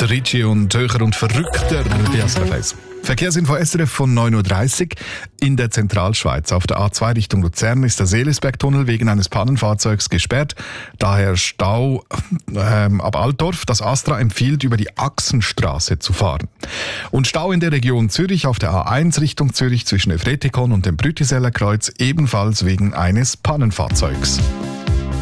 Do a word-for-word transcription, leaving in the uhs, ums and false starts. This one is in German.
Der Ricci und höher und verrückter Biascafés. Verkehrsinfo S R F von neun Uhr dreißig. In der Zentralschweiz auf der A zwei Richtung Luzern ist der Seelisbergtunnel wegen eines Pannenfahrzeugs gesperrt. Daher Stau ähm, ab Altdorf. Das Astra empfiehlt, über die Achsenstraße zu fahren. Und Stau in der Region Zürich auf der A eins Richtung Zürich zwischen Efretikon und dem Brütiseller Kreuz, ebenfalls wegen eines Pannenfahrzeugs.